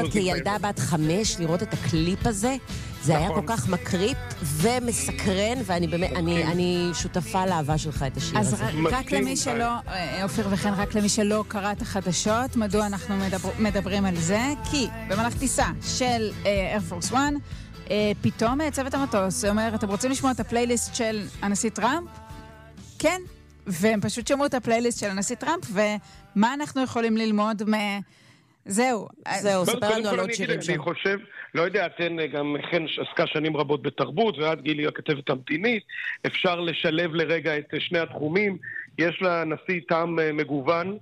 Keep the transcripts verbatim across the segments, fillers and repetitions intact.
כילדה בת חמש לראות את הקליפ הזה, זה היה כל כך מקריפ ומסקרן, ואני באמת, אני שותפה לאהבה שלך את השיר הזה. אז רק למי שלא, אופיר וכן, רק למי שלא קרא את החדשות, מדוע אנחנו מדברים על זה? כי במהלך טיסה של Air Force One, פתאום צוות המטוס אומר, אתם רוצים לשמוע את הפלייליסט של הנשיא טראמפ? כן. והם פשוט שמעו את הפלייליסט של הנשיא טראמפ, ומה אנחנו יכולים ללמוד מ... זהו. זהו, ספר לנו על עוד שירים שם. אני חושב, לא יודע, אתן גם חן עסקה שנים רבות בתרבות, ועד גילי הכתבת המדינית, אפשר לשלב לרגע את שני התחומים. יש לנשיא טעם מגוון,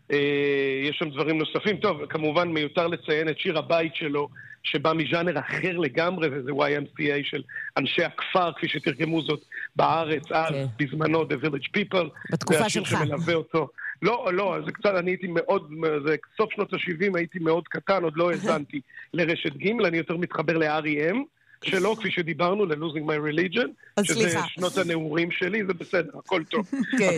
יש שם דברים נוספים. טוב, כמובן מיותר לציין את שיר הבית שלו, שבא מז'אנר אחר לגמרי, וזה וואי אם סי איי של אנשי הכפר, כפי שתרגמו זאת בארץ, אז בזמנו, The Village People. בתקופה שלך. והשיר שמלווה אותו. לא, לא, זה קצת, אני הייתי מאוד, זה סוף שנות ה-שבעים, הייתי מאוד קטן, עוד לא הזנתי לרשת ג', אני יותר מתחבר ל-אר אי אם, שלא, כפי שדיברנו, ל-Losing My Religion, שזה שנות הנעורים שלי, זה בסדר, הכל טוב.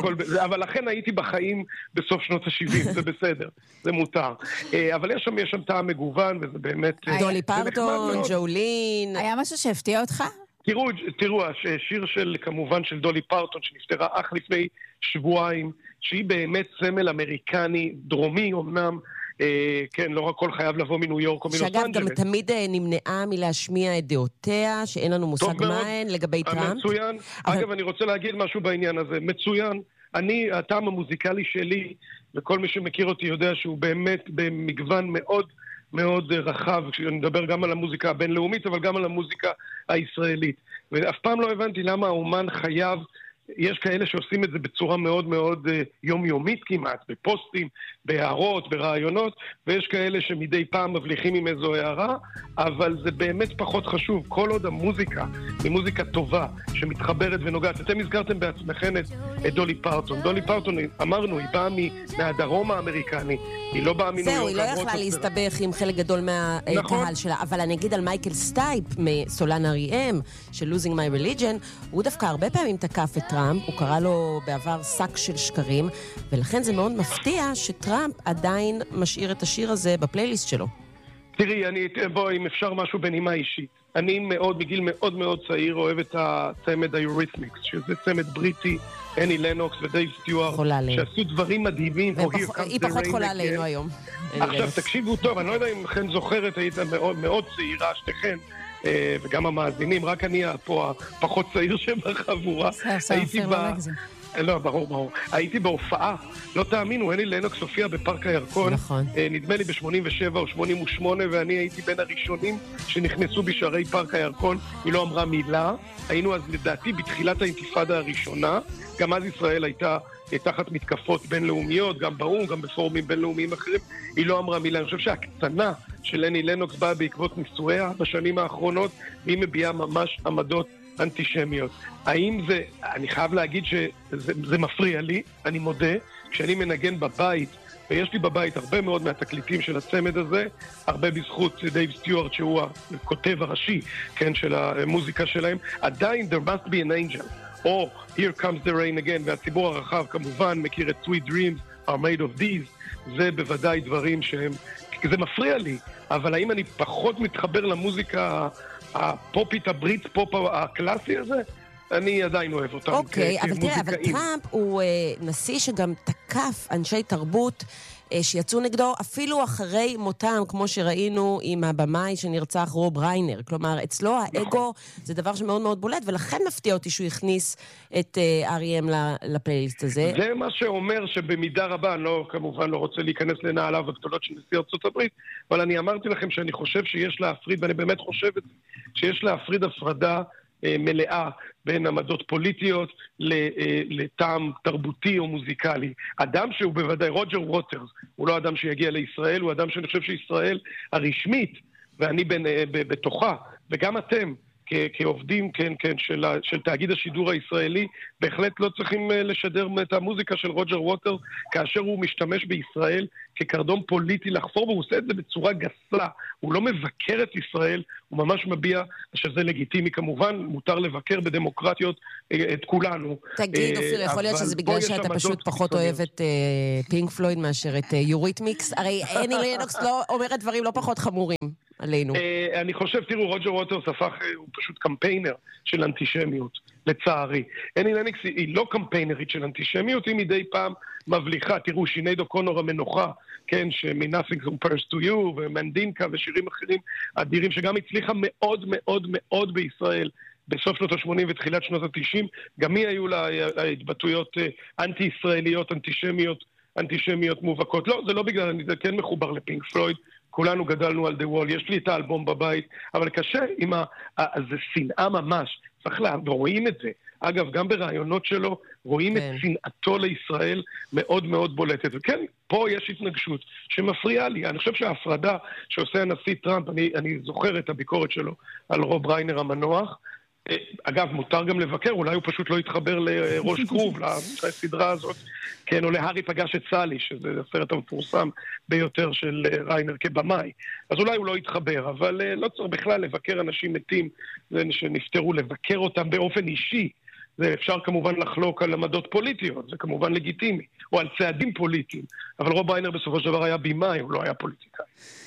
אבל לכן הייתי בחיים בסוף שנות ה-שבעים, זה בסדר, זה מותר. אבל יש שם, יש שם טעם מגוון, וזה באמת... דולי פרטון, ג'ולין... היה משהו שהפתיע אותך? תראו, תראו, השיר של, כמובן, של דולי פרטון, שנפטרה אך לפני שבועיים, שהיא באמת סמל אמריקני, דרומי, אמנם, אה, כן, לא רק כל חייב לבוא מניו יורק או מלוס אנג'לס. שאגב, גם תמיד נמנעה מלהשמיע את דעותיה, שאין לנו מושג מה הן לגבי טראמפ. מצוין. אבל... אגב, אני רוצה להגיד משהו בעניין הזה. מצוין. אני, הטעם המוזיקלי שלי, וכל מי שמכיר אותי יודע שהוא באמת במגוון מאוד מאוד רחב, כשאני מדבר גם על המוזיקה הבינלאומית, אבל גם על המוזיקה הישראלית. ואף פעם לא הבנתי למה האומן חייב, יש כאלה שעושים את זה בצורה מאוד מאוד יומיומית כמעט, בפוסטים, בהערות, ברעיונות, ויש כאלה שמדי פעם מבליחים עם איזו הערה, אבל זה באמת פחות חשוב. כל עוד המוזיקה היא מוזיקה טובה, שמתחברת ונוגעת. אתם הזכרתם בעצמכם את, את דולי פרטון. דולי פרטון, אמרנו, היא באה מהדרום האמריקני, היא לא באה מניו יורק. זהו, היא לא יכלה להסתבך עם חלק גדול מהקהל נכון. שלה, אבל אני אגיד על מייקל סטייפ, מסולן אר אי אם, של Losing My Religion, הוא דווקא הרבה פעמים תקף את טראמפ, הוא קרא לו בעבר שק של שקרים, ולכן זה מאוד מפתיע שטראמפ עדיין משאיר את השיר הזה בפלייליסט שלו. תראי, אני, בוא, אם אפשר משהו בנימה אישית. אני מאוד, בגיל מאוד מאוד צעיר, אוהב את הצמד היוריתמיקס, שזה צמד בריטי, אני לנוקס ודייב סטיוארט, שעשו דברים מדהימים. היא פחות חולה עלינו היום. עכשיו, תקשיבו טוב, אני לא יודע אם חן זוכרת, היית מאוד צעירה, שתכן, וגם המאזינים, רק אני פה הפחות צעיר שבחבורה. הייתי ב... לא, ברור, ברור. הייתי בהופעה, לא תאמינו, אני לנוקס הופיע בפארק הירקון, נדמה לי ב-שמונים ושבע או שמונים ושמונה, ואני הייתי בין הראשונים שנכנסו בשערי פארק הירקון, היא לא אמרה מילה, היינו אז לדעתי בתחילת האינתיפאדה הראשונה, גם אז ישראל הייתה תחת מתקפות בינלאומיות, גם באום, גם בפורומים בינלאומיים אחרים, היא לא אמרה מילה. אני חושב שהקצנה של אני לנוקס באה בעקבות נישואיה בשנים האחרונות, והיא מביעה ממש עמדות אנטישמיות. האם זה, אני חייב להגיד שזה זה מפריע לי, אני מודה, כשאני מנגן בבית, ויש לי בבית הרבה מאוד מהתקליטים של הצמד הזה, הרבה בזכות דייב סטיוארט שהוא הכותב הראשי, כן, של המוזיקה שלהם, עדיין there must be an angel, או here comes the rain again, והציבור הרחב כמובן מכיר את sweet dreams are made of these, זה בוודאי דברים שהם, זה מפריע לי, אבל האם אני פחות מתחבר למוזיקה הפופית, הברית פופ הקלאסי הזה? אני עדיין אוהב אותם. אוקיי, אבל תראה, אבל טראמפ הוא נשיא שגם תקף אנשי תרבות שיצאו נגדו אפילו אחרי מותם, כמו שראינו עם הבמאי שנרצח רוב ריינר. כלומר, אצלו האגו זה דבר שמאוד מאוד בולט, ולכן מפתיע אותי שהוא הכניס את אר אי אם לפלייליסט הזה. זה מה שאומר שבמידה רבה, אני לא, כמובן לא רוצה להיכנס לנעליו הגדולות של נשיא ארצות הברית, אבל אני אמרתי לכם שאני חושב שיש להפריד, ואני באמת חושב את זה, שיש להפריד הפרדה מלאה בין עמדות פוליטיות לטעם תרבותי או מוזיקלי. אדם שהוא בוודאי, רוג'ר ווטרס, הוא לא אדם שיגיע לישראל, הוא אדם שאני חושב שישראל הרשמית, ואני בין, בתוכה, וגם אתם, כעובדים, כן, כן, של, של תאגיד השידור הישראלי, בהחלט לא צריכים לשדר את המוזיקה של רוג'ר ווטרס, כאשר הוא משתמש בישראל כקרדום פוליטי לחפור, והוא עושה את זה בצורה גסה. הוא לא מבקר את ישראל, הוא ממש מביע שזה לגיטימי. כמובן, מותר לבקר בדמוקרטיות את כולנו. תגיד, אופיר, יכול להיות שזה בגלל שאתה פשוט פחות אוהב את פינק פלויד מאשר את יוריתמיקס? הרי אני לינוקס לא אומרת דברים לא פחות חמורים עלינו. אני חושב, תראו, רוג'ר ווטרס הפך, הוא פשוט קמפיינר של אנטישמיות, לצערי. אני לינוקס היא לא קמפיינרית של אנטישמיות, היא מדי פעם מבליחה. תראו, שינייד אוקונור המנוחה, כן, שמ-Nothing Compares to You, ומנדינקה ושירים אחרים אדירים, שגם הצליחה מאוד מאוד מאוד בישראל, בסוף שנות ה-שמונים ותחילת שנות ה-תשעים, גם היא היו לה התבטאויות אנטי-ישראליות, אנטישמיות, אנטישמיות מובהקות. לא, זה לא בגלל, אני כן מחובר לפינק פלויד, כולנו גדלנו על The Wall, יש לי את האלבום בבית, אבל קשה עם ה... זה שנאה ממש, צריך לה... רואים את זה. אגב, גם ברעיונות שלו, רואים כן. את שנאתו לישראל מאוד מאוד בולטת. וכן, פה יש התנגשות שמפריעה לי. אני חושב שההפרדה שעושה הנשיא טראמפ, אני, אני זוכר את הביקורת שלו על רוב ריינר המנוח, אגב, מותר גם לבקר, אולי הוא פשוט לא יתחבר לראש כרוב, לסדרה הזאת, כן, או להרי פגש את סלי, שזה הסרט המפורסם ביותר של ריינר כבמאי. אז אולי הוא לא יתחבר, אבל לא צריך בכלל לבקר אנשים מתים, שנפטרו לבקר אותם באופן אישי. זה אפשר כמובן לחלוק על עמדות פוליטיות, זה כמובן לגיטימי, או על צעדים פוליטיים, אבל רוב ריינר בסופו של דבר היה בימאי, הוא לא היה פוליטיקאי.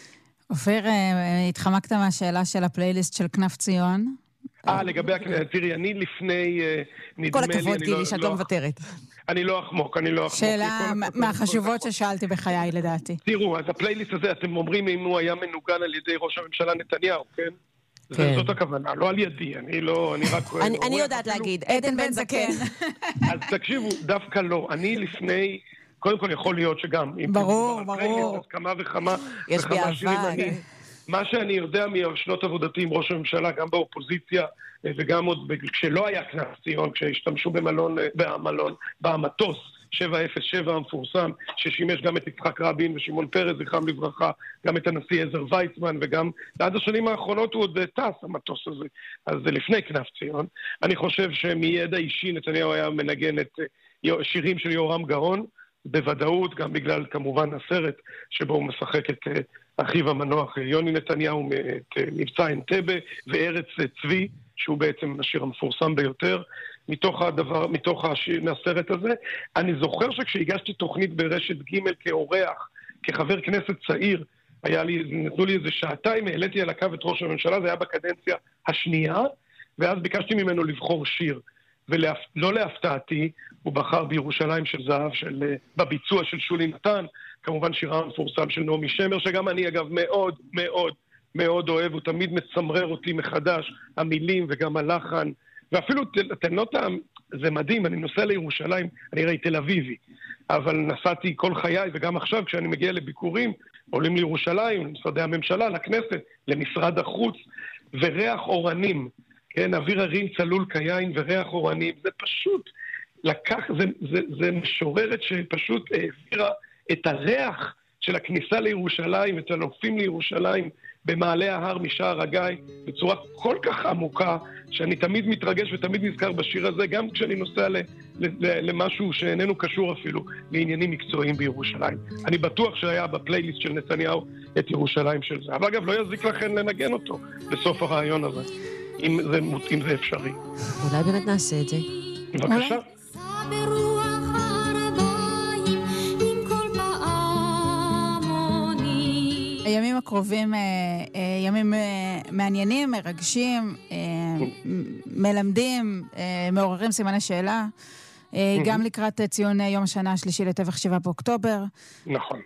אופיר, התחמקת מהשאלה של הפלייליסט של כנף ציון? אה, לגבי, תראי, אני לפני, נדמה לי... כל הכבוד, גילי, שאת לא מוותרת. אני לא אחמוק, אני לא אחמוק. שאלה מהחשובות ששאלתי בחיי, לדעתי. תראו, אז הפלייליסט הזה, אתם אומרים אם הוא היה מנוגן על ידי ראש הממשלה נתניהו, כן? זאת הכוונה, לא על ידי, אני לא, אני רק... אני יודעת להגיד, עדן בן זקן. אז תקשיבו, דווקא לא, אני לפני... קודם כל יכול להיות שגם... ברור, ברור. כמה וכמה... יש בי אהבה. מה שאני יודע משנות עבודתי עם ראש הממשלה, גם באופוזיציה, וגם עוד כשלא היה כנף ציון, כשהשתמשו במלון, במלון, במטוס שבע אפס שבע המפורסם, ששימש גם את יצחק רבין ושמעון פרס, זכרם לברכה, גם את הנשיא עזר ויצמן, וגם עד השנים האחרונות הוא עוד טס, המטוס הזה. אז זה לפני כנף ציון. אני חושב שמידע אישי נתניהו היה מנגן את שירים של יורם גאון, בוודאות, גם בגלל כמובן הסרט שבו הוא משחק את אחיו המנוח יוני נתניהו, את מבצע אנטבה וארץ צבי, שהוא בעצם השיר המפורסם ביותר, מתוך הדבר, מתוך השיר, מהסרט הזה. אני זוכר שכשהגשתי תוכנית ברשת ג' כאורח, כחבר כנסת צעיר, היה לי, נתנו לי איזה שעתיים, העליתי על הקו את ראש הממשלה, זה היה בקדנציה השנייה, ואז ביקשתי ממנו לבחור שיר. ולא להפתעתי, הוא בחר בירושלים של זהב, של, בביצוע של שולי נתן, כמובן שירה המפורסם של נעמי שמר, שגם אני אגב מאוד מאוד מאוד אוהב, הוא תמיד מצמרר אותי מחדש, המילים וגם הלחן, ואפילו, אתם לא טעם, זה מדהים, אני נוסע לירושלים, אני ראי תל אביבי, אבל נסעתי כל חיי, וגם עכשיו כשאני מגיע לביקורים, עולים לירושלים, למשרדי הממשלה, לכנסת, למשרד החוץ, וריח אורנים, כן, אוויר הרים צלול כיין וריח אורנים, זה פשוט לקח, זה, זה, זה משוררת שפשוט העבירה את הריח של הכניסה לירושלים, את הנופים לירושלים, במעלה ההר משער הגיא, בצורה כל כך עמוקה, שאני תמיד מתרגש ותמיד נזכר בשיר הזה, גם כשאני נוסע ל, ל, ל, למשהו שאיננו קשור אפילו לעניינים מקצועיים בירושלים. אני בטוח שהיה בפלייליסט של נתניהו את ירושלים של זה. אבל אגב, לא יזיק לכן לנגן אותו בסוף הרעיון הזה, אם זה, אם זה אפשרי. אולי באמת נעשה את זה. בבקשה. הימים הקרובים, ימים מעניינים, מרגשים, מלמדים, מעוררים סימני שאלה, גם לקראת ציון יום השנה השלישי לטבח שבעה באוקטובר. נכון.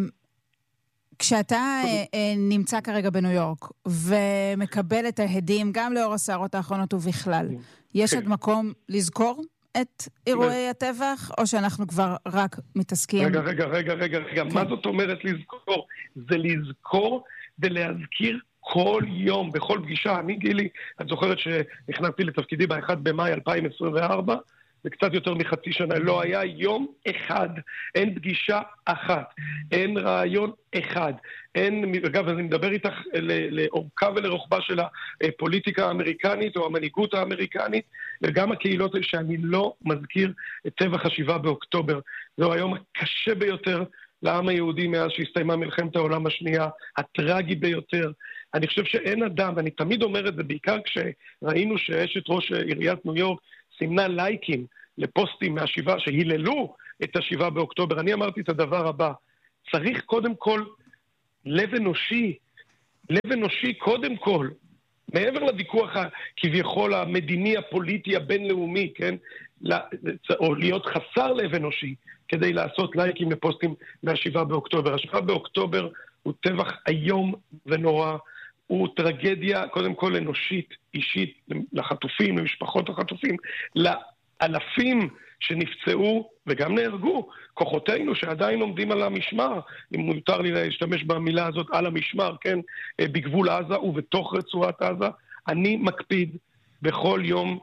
כשאתה נמצא כרגע בניו יורק ומקבל את ההדים, גם לאור הסערות האחרונות ובכלל, יש עוד מקום לזכור את אירועי הטבח, או שאנחנו כבר רק מתעסקים? רגע, רגע, רגע, רגע, רגע. מה זאת אומרת לזכור? זה לזכור ולהזכיר כל יום, בכל פגישה. אני גילי, את זוכרת שנכנסתי לתפקידי ב-אחד במאי אלפיים עשרים וארבע, וקצת יותר מחצי שנה. לא היה יום אחד, אין פגישה אחת, אין רעיון אחד. אין, אגב, אני מדבר איתך לאורכה ולרוחבה של הפוליטיקה האמריקנית או המנהיגות האמריקנית, וגם הקהילות שאני לא מזכיר את טבח השבעה באוקטובר. זהו היום הקשה ביותר לעם היהודי מאז שהסתיימה מלחמת העולם השנייה, הטרגי ביותר. אני חושב שאין אדם, ואני תמיד אומר את זה, בעיקר כשראינו שאשת ראש עיריית ניו יורק סימנה לייקים לפוסטים מהשבעה, שהיללו את השבעה באוקטובר. אני אמרתי את הדבר הבא, צריך קודם כל לב אנושי, לב אנושי קודם כל, מעבר לוויכוח כביכול המדיני, הפוליטי, הבינלאומי, כן? או להיות חסר לב אנושי, כדי לעשות לייקים לפוסטים מהשבעה באוקטובר. השבעה באוקטובר הוא טבח איום ונורא, הוא טרגדיה קודם כל אנושית, אישית, לחטופים, למשפחות החטופים, לאלפים שנפצעו וגם נהרגו, כוחותינו שעדיין עומדים על המשמר, אם מותר לי להשתמש במילה הזאת, על המשמר, כן, בגבול עזה ובתוך רצועת עזה. אני מקפיד בכל יום,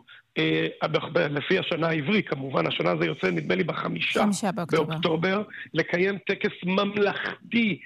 לפי השנה העברי, כמובן, השנה זה יוצא, נדמה לי, בחמישה באוקטובר, לקיים טקס ממלכתי,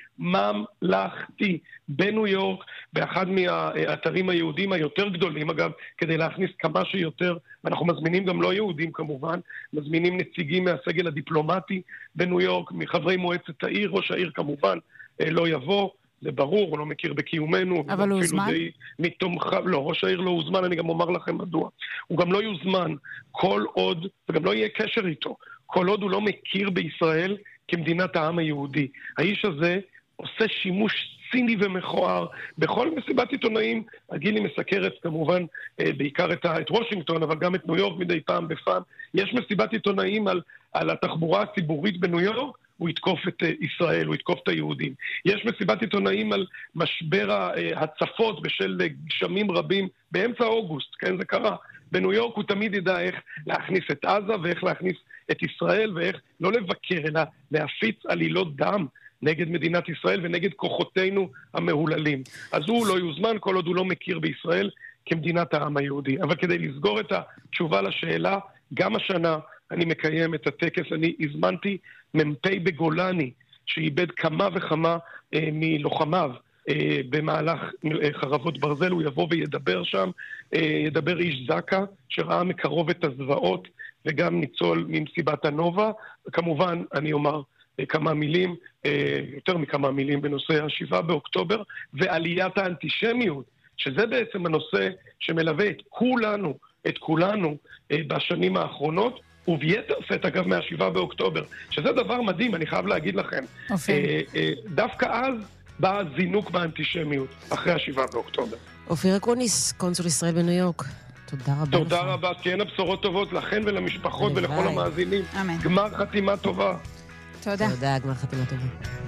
ממלכתי, בניו יורק, באחד מהאתרים היהודים היותר גדולים, אגב, כדי להכניס כמה שיותר, ואנחנו מזמינים גם לא יהודים כמובן, מזמינים נציגים מהסגל הדיפלומטי בניו יורק, מחברי מועצת העיר, ראש העיר כמובן לא יבוא, זה ברור, הוא לא מכיר בקיומנו. אבל הוא הוזמן? מתומך... לא, ראש העיר לא הוזמן, אני גם אומר לכם מדוע. הוא גם לא יוזמן כל עוד, וגם לא יהיה קשר איתו, כל עוד הוא לא מכיר בישראל כמדינת העם היהודי. האיש הזה עושה שימוש ציני ומכוער בכל מסיבת עיתונאים. הגילי מסקרת כמובן בעיקר את, את וושינגטון, אבל גם את ניו יורק מדי פעם בפעם. יש מסיבת עיתונאים על, על התחבורה הציבורית בניו יורק, הוא יתקוף את ישראל, הוא יתקוף את היהודים. יש מסיבת עיתונאים על משבר הצפות בשל גשמים רבים באמצע אוגוסט, כן, זה קרה. בניו יורק הוא תמיד ידע איך להכניס את עזה ואיך להכניס את ישראל ואיך לא לבקר, אלא להפיץ עלילות דם נגד מדינת ישראל ונגד כוחותינו המהוללים. אז הוא לא יוזמן כל עוד הוא לא מכיר בישראל כמדינת העם היהודי. אבל כדי לסגור את התשובה לשאלה, גם השנה אני מקיים את הטקס, אני הזמנתי ממפי בגולני, שאיבד כמה וכמה אה, מלוחמיו אה, במהלך אה, חרבות ברזל, הוא יבוא וידבר שם, אה, ידבר איש זקה, שראה מקרוב את הזוועות, וגם ניצול ממסיבת הנובה, וכמובן אני אומר אה, כמה מילים, אה, יותר מכמה מילים בנושא השבעה באוקטובר, ועליית האנטישמיות, שזה בעצם הנושא שמלווה את כולנו, את כולנו אה, בשנים האחרונות, וביתר סט, אגב, מהשבעה באוקטובר, שזה דבר מדהים, אני חייב להגיד לכם. אה, אה, דווקא אז בא זינוק באנטישמיות, אחרי השבעה באוקטובר. אופיר אקוניס, קונסול ישראל בניו יורק. תודה רבה לך. תודה רבה, תהיינה בשורות טובות לכן ולמשפחות ולכל המאזינים. אמן. גמר חתימה טובה. תודה. תודה, גמר חתימה טובה.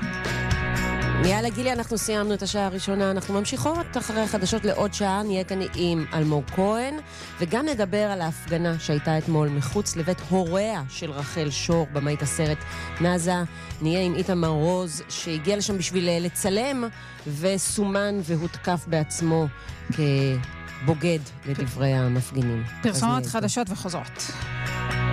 יאללה גילי, אנחנו סיימנו את השעה הראשונה, אנחנו ממשיכות אחרי החדשות לעוד שעה, נהיה כאן עם אלמוג כהן, וגם נדבר על ההפגנה שהייתה אתמול מחוץ לבית הוריה של רחל שור, במאית הסרט נאזה. נהיה עם איתמר רוז, שהגיע לשם בשביל לצלם, וסומן והותקף בעצמו כבוגד לדברי המפגינים. פרסומות חדשות וחוזרות.